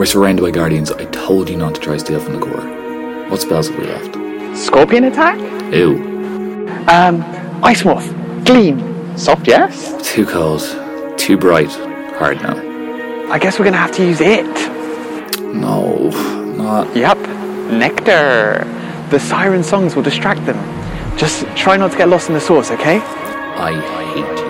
We're surrounded by guardians. I told you not to try steal from the core. What spells have we left? Scorpion attack? Ew. Ice Moth. Gleam. Soft, yes? Too cold. Too bright. Hard no. I guess we're gonna have to use it. No. Not... Yup. Nectar. The siren songs will distract them. Just try not to get lost in the source, okay? I hate you.